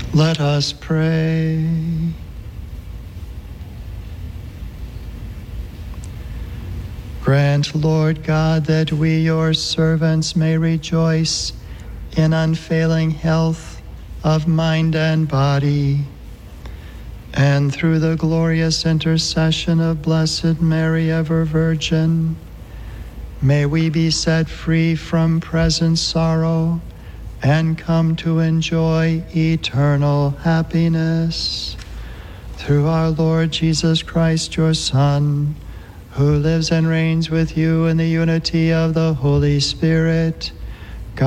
Let us pray. Grant, Lord God, that we, your servants, may rejoice in unfailing health of mind and body, and through the glorious intercession of Blessed Mary, ever Virgin, may we be set free from present sorrow and come to enjoy eternal happiness. Through our Lord Jesus Christ, your Son, who lives and reigns with you in the unity of the Holy Spirit,